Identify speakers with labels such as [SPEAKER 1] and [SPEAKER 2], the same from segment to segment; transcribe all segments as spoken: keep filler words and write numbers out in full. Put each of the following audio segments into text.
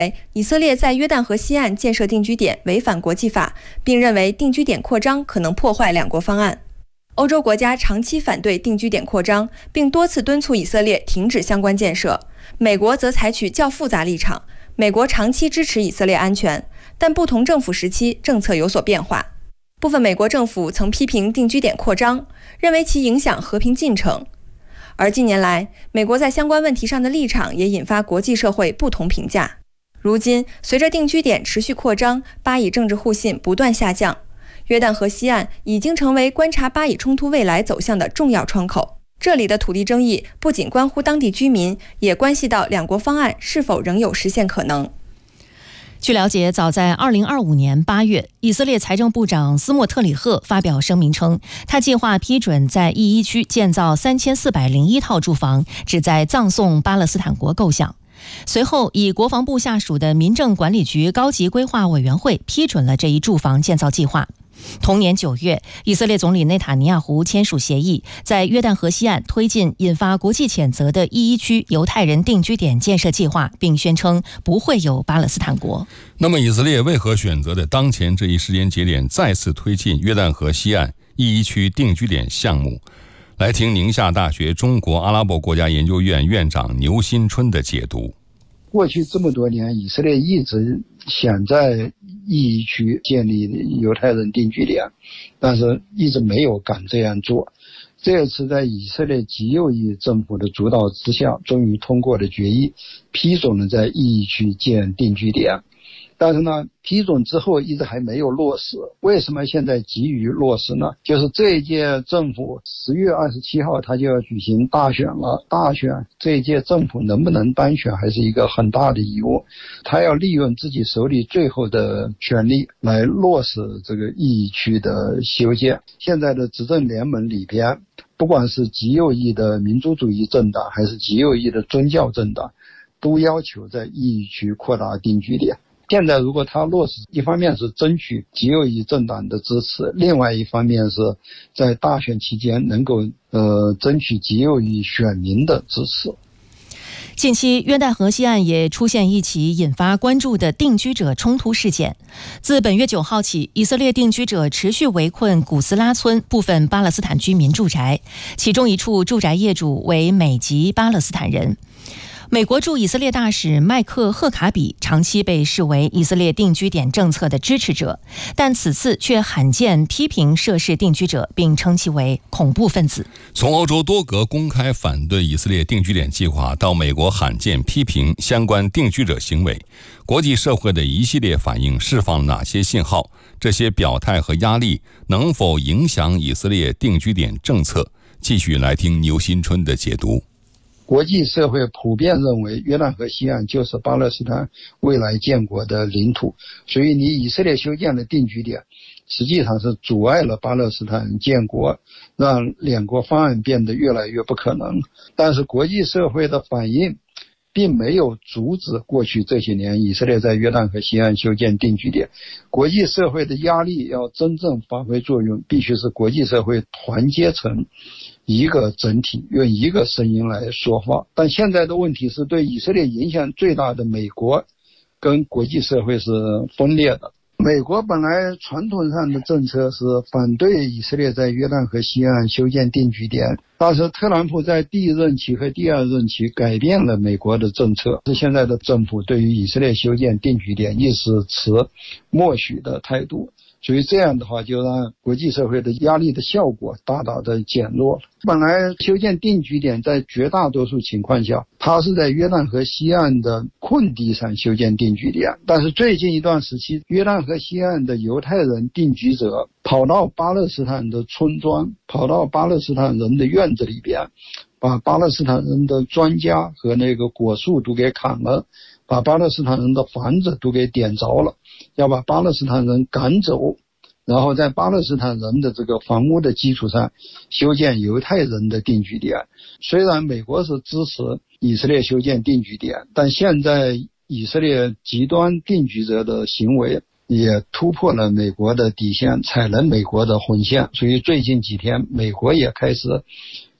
[SPEAKER 1] 以色列在约旦河西岸建设定居点违反国际法，并认为定居点扩张可能破坏两国方案。欧洲国家长期反对定居点扩张，并多次敦促以色列停止相关建设。美国则采取较复杂立场，美国长期支持以色列安全，但不同政府时期政策有所变化。部分美国政府曾批评定居点扩张，认为其影响和平进程。而近年来，美国在相关问题上的立场也引发国际社会不同评价。如今，随着定居点持续扩张，巴以政治互信不断下降，约旦河西岸已经成为观察巴以冲突未来走向的重要窗口。这里的土地争议不仅关乎当地居民，也关系到两国方案是否仍有实现可能。
[SPEAKER 2] 据了解，早在二零二五年八月，以色列财政部长斯莫特里赫发表声明称，他计划批准在 E 一 区建造三千四百零一套住房，旨在葬送巴勒斯坦国构想。随后，以国防部下属的民政管理局高级规划委员会批准了这一住房建造计划。同年九月，以色列总理内塔尼亚胡签署协议，在约旦河西岸推进引发国际谴责的 E 一 区犹太人定居点建设计划，并宣称不会有巴勒斯坦国。
[SPEAKER 3] 那么，以色列为何选择在当前这一时间节点再次推进约旦河西岸 E 一 区定居点项目？来听宁夏大学中国阿拉伯国家研究院院长牛新春的解读。
[SPEAKER 4] 过去这么多年，以色列一直想在 E 一 区建立犹太人定居点，但是一直没有敢这样做。这次在以色列极右翼政府的主导之下，终于通过了决议，批准了在 E 一 区建定居点。但是呢，批准之后一直还没有落实。为什么现在急于落实呢？就是这一届政府十月二十七号他就要举行大选了，大选这一届政府能不能当选还是一个很大的疑问。他要利用自己手里最后的权力来落实这个 E 一 区的修建。现在的执政联盟里边，不管是极右翼的民族主义政党还是极右翼的宗教政党，都要求在 E 一 区扩大定居点。现在如果他落实，一方面是争取极右翼政党的支持，另外一方面是在大选期间能够呃争取极右翼选民的支持。
[SPEAKER 2] 近期，约旦河西岸也出现一起引发关注的定居者冲突事件。自本月九号起，以色列定居者持续围困古斯拉村部分巴勒斯坦居民住宅，其中一处住宅业主为美籍巴勒斯坦人。美国驻以色列大使麦克·赫卡比长期被视为以色列定居点政策的支持者，但此次却罕见批评涉事定居者，并称其为恐怖分子。
[SPEAKER 3] 从欧洲多国公开反对以色列定居点计划，到美国罕见批评相关定居者行为，国际社会的一系列反应释放了哪些信号？这些表态和压力能否影响以色列定居点政策？继续来听牛新春的解读。
[SPEAKER 4] 国际社会普遍认为，约旦河西岸就是巴勒斯坦未来建国的领土，所以你以色列修建的定居点，实际上是阻碍了巴勒斯坦建国，让两国方案变得越来越不可能。但是国际社会的反应并没有阻止过去这些年以色列在约旦河西岸修建定居点。国际社会的压力要真正发挥作用，必须是国际社会团结成一个整体，用一个声音来说话。但现在的问题是，对以色列影响最大的美国跟国际社会是分裂的。美国本来传统上的政策是反对以色列在约旦河西岸修建定居点，但是特朗普在第一任期和第二任期改变了美国的政策，是现在的政府对于以色列修建定居点一直持默许的态度。所以这样的话，就让国际社会的压力的效果大大的减弱了。本来修建定居点在绝大多数情况下，它是在约旦河西岸的空地上修建定居点，但是最近一段时期，约旦河西岸的犹太人定居者跑到巴勒斯坦的村庄，跑到巴勒斯坦人的院子里边，把巴勒斯坦人的庄稼和那个果树都给砍了，把巴勒斯坦人的房子都给点着了，要把巴勒斯坦人赶走，然后在巴勒斯坦人的这个房屋的基础上修建犹太人的定居点。虽然美国是支持以色列修建定居点，但现在以色列极端定居者的行为也突破了美国的底线，踩了美国的红线。所以最近几天美国也开始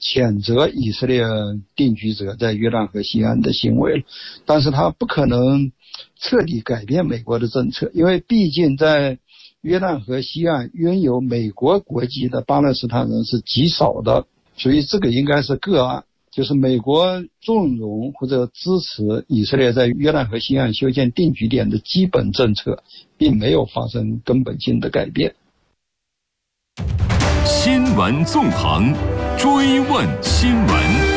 [SPEAKER 4] 谴责以色列定居者在约旦河西岸的行为了，但是他不可能彻底改变美国的政策，因为毕竟在约旦河西岸拥有美国国籍的巴勒斯坦人是极少的，所以这个应该是个案，就是美国纵容或者支持以色列在约旦河西岸修建定居点的基本政策并没有发生根本性的改变。
[SPEAKER 5] 新闻纵横，追问新闻。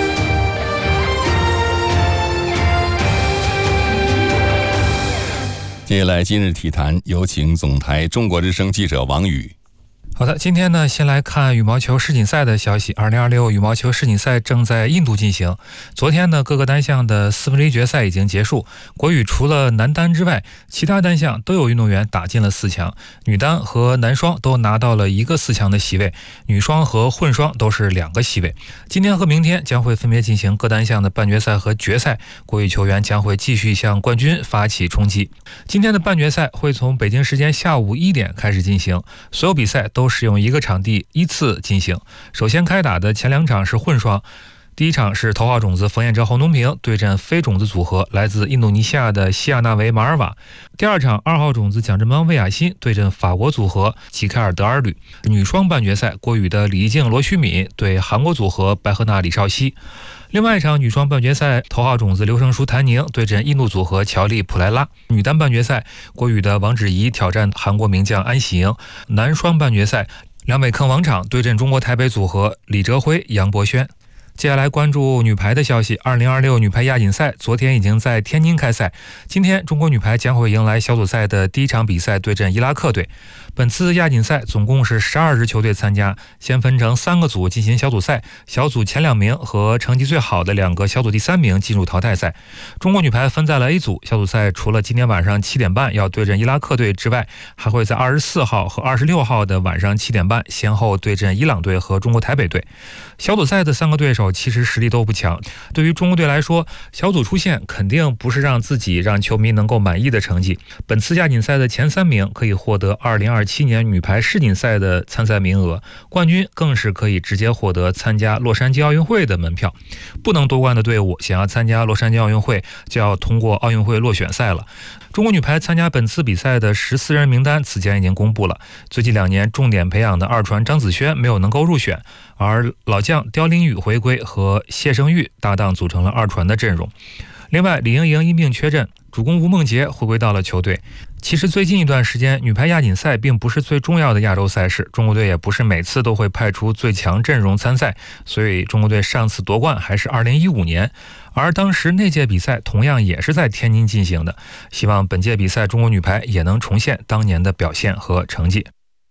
[SPEAKER 3] 接下来今日体坛，有请总台中国之声记者王宇。
[SPEAKER 6] 好的，今天呢，先来看羽毛球世锦赛的消息。二零二六羽毛球世锦赛正在印度进行。昨天呢，各个单项的四分之一决赛已经结束。国羽除了男单之外，其他单项都有运动员打进了四强。女单和男双都拿到了一个四强的席位，女双和混双都是两个席位。今天和明天将会分别进行各单项的半决赛和决赛，国羽球员将会继续向冠军发起冲击。今天的半决赛会从北京时间下午一点开始进行，所有比赛都都使用一个场地依次进行。首先开打的前两场是混双，第一场是头号种子冯彦哲、洪东平对阵非种子组合来自印度尼西亚的西亚纳维马尔瓦。第二场二号种子蒋振邦、魏雅欣对阵法国组合齐凯尔德尔吕。女双半决赛，国羽的李易静、罗旭敏对韩国组合白赫娜、李少熙。另外一场女双半决赛，头号种子刘胜书、谭宁对阵印度组合乔丽、普莱拉。女单半决赛，国羽的王芷怡挑战韩国名将安喜莹。男双半决赛，两北坑王昶对阵中国台北组合李哲辉、杨博轩。接下来关注女排的消息。二零二六女排亚锦赛昨天已经在天津开赛，今天中国女排将会迎来小组赛的第一场比赛，对阵伊拉克队。本次亚锦赛总共是十二支球队参加，先分成三个组进行小组赛，小组前两名和成绩最好的两个小组第三名进入淘汰赛。中国女排分在了 A 组，小组赛除了今天晚上七点半要对阵伊拉克队之外，还会在二十四号和二十六号的晚上七点半先后对阵伊朗队和中国台北队。小组赛的三个对手其实实力都不强，对于中国队来说，小组出线肯定不是让自己让球迷能够满意的成绩。本次亚锦赛的前三名可以获得二零二七年女排世锦赛的参赛名额，冠军更是可以直接获得参加洛杉矶奥运会的门票。不能夺冠的队伍想要参加洛杉矶奥运会，就要通过奥运会落选赛了。中国女排参加本次比赛的十四人名单此前已经公布了，最近两年重点培养的二传张子萱没有能够入选，而老将刁琳宇回归和谢胜玉搭档组成了二传的阵容。另外，李盈莹因病缺阵，主攻吴梦洁回归到了球队。其实最近一段时间，女排亚锦赛并不是最重要的亚洲赛事，中国队也不是每次都会派出最强阵容参赛，所以中国队上次夺冠还是二零一五年，而当时那届比赛同样也是在天津进行的。希望本届比赛中国女排也能重现当年的表现和成绩。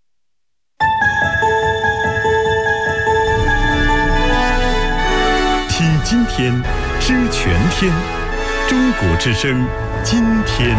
[SPEAKER 5] 听今天，知全天，中国之声，今天。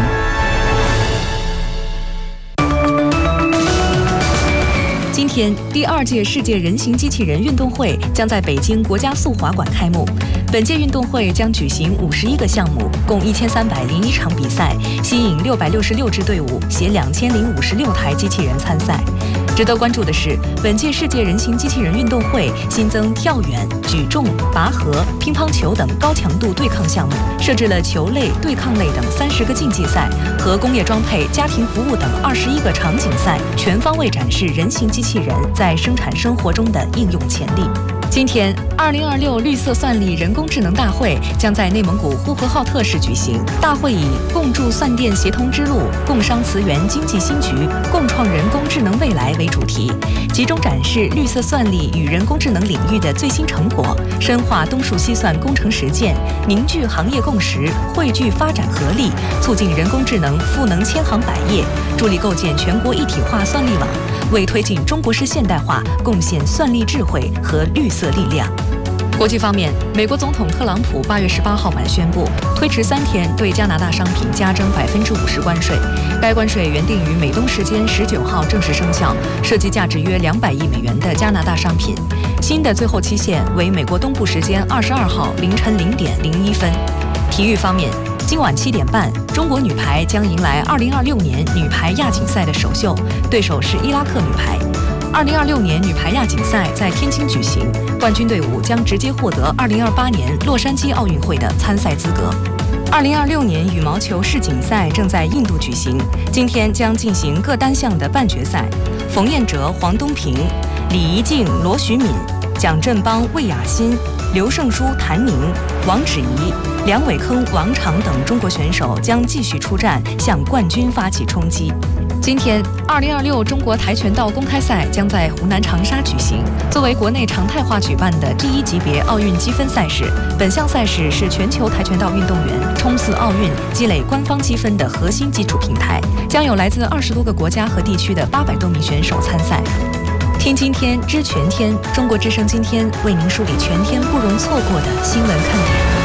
[SPEAKER 7] 今天，第二届世界人形机器人运动会将在北京国家速滑馆开幕。本届运动会将举行五十一个项目，共一千三百零一场比赛，吸引六百六十六支队伍，携两千零五十六台机器人参赛。值得关注的是，本届世界人形机器人运动会新增跳远、举重、拔河、乒乓球等高强度对抗项目，设置了球类、对抗类等三十个竞技赛和工业装配、家庭服务等二十一个场景赛，全方位展示人形机器人在生产生活中的应用潜力。今天，二零二六绿色算力人工智能大会将在内蒙古呼和浩特市举行。大会以“共筑算电协同之路，共商磁源经济新局，共创人工智能未来”为主题，集中展示绿色算力与人工智能领域的最新成果，深化东数西算工程实践，凝聚行业共识，汇聚发展合力，促进人工智能赋能千行百业，助力构建全国一体化算力网，为推进中国式现代化贡献算力智慧和绿色力量。国际方面，美国总统特朗普八月十八号晚宣布，推迟三天对加拿大商品加征百分之五十关税。该关税原定于美东时间十九号正式生效，涉及价值约两百亿美元的加拿大商品。新的最后期限为美国东部时间二十二号凌晨零点零一分。体育方面，今晚七点半，中国女排将迎来二零二六年女排亚锦赛的首秀，对手是伊拉克女排。 二零二六年女排亚锦赛在天津举行，冠军队伍将直接获得二零二八年洛杉矶奥运会的参赛资格。二零二六年羽毛球世锦赛正在印度举行，今天将进行各单项的半决赛。冯彦哲、黄东萍、李怡静、罗徐敏、蒋振邦、魏雅欣、刘胜书、谭宁、王芷怡、梁伟铿、王昶等中国选手将继续出战，向冠军发起冲击。今天，二零二六中国跆拳道公开赛将在湖南长沙举行。作为国内常态化举办的第一级别奥运积分赛事，本项赛事是全球跆拳道运动员冲刺奥运、积累官方积分的核心基础平台。将有来自二十多个国家和地区的八百多名选手参赛。听今天知全天，中国之声今天为您梳理全天不容错过的新闻看点。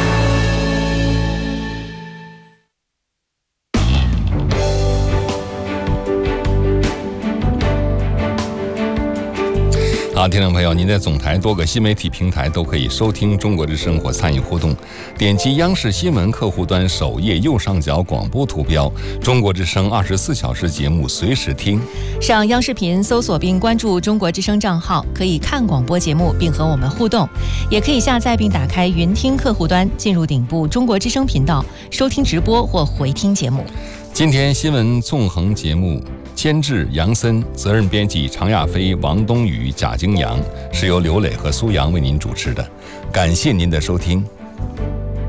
[SPEAKER 3] 好，听众朋友，您在总台多个新媒体平台都可以收听中国之声或参与互动。点击央视新闻客户端首页右上角广播图标，中国之声二十四小时节目随时听。
[SPEAKER 2] 上央视频搜索并关注中国之声账号，可以看广播节目并和我们互动。也可以下载并打开云听客户端，进入顶部中国之声频道，收听直播或回听节目。
[SPEAKER 3] 今天新闻纵横节目监制杨森，责任编辑常亚飞、王冬雨、贾京阳，是由刘磊和苏阳为您主持的。感谢您的收听。